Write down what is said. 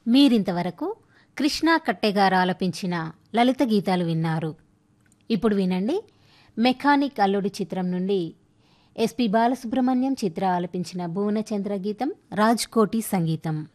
మీరింతవరకు కృష్ణా కట్టె గారు ఆలపించిన లలిత గీతాలు విన్నారు. ఇప్పుడు వినండి, మెకానిక్ అల్లుడు చిత్రం నుండి ఎస్పి బాలసుబ్రహ్మణ్యం చిత్ర ఆలపించిన భువనచంద్ర గీతం, రాజ్కోటి సంగీతం.